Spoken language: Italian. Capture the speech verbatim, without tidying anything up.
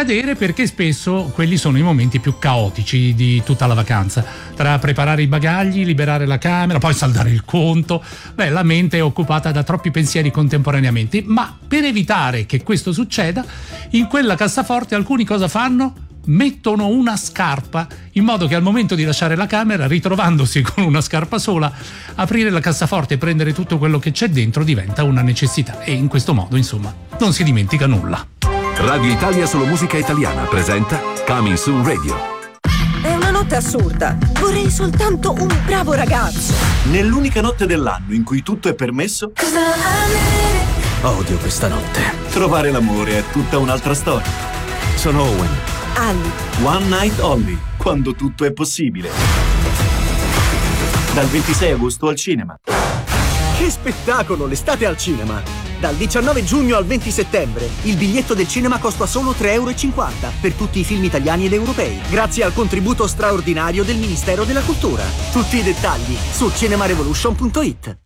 accadere perché spesso quelli sono i momenti più caotici di tutta la vacanza, tra preparare i bagagli, liberare la camera, poi saldare il conto. Beh, la mente è occupata da troppi pensieri contemporaneamente, ma per evitare che questo succeda, in quella cassaforte alcuni cosa fanno? Mettono una scarpa, in modo che al momento di lasciare la camera, ritrovandosi con una scarpa sola, aprire la cassaforte e prendere tutto quello che c'è dentro diventa una necessità, e in questo modo, insomma, non si dimentica nulla. Radio Italia Solo Musica Italiana presenta Coming Soon Radio. È una notte assurda. Vorrei soltanto un bravo ragazzo. Nell'unica notte dell'anno in cui tutto è permesso. Odio questa notte. Trovare l'amore è tutta un'altra storia. Sono Owen. Ali. One Night Only, quando tutto è possibile. Dal ventisei agosto al cinema. Che spettacolo, l'estate al cinema! Dal diciannove giugno al venti settembre il biglietto del cinema costa solo tre euro e cinquanta per tutti i film italiani ed europei, grazie al contributo straordinario del Ministero della Cultura. Tutti i dettagli su cinema revolution punto it.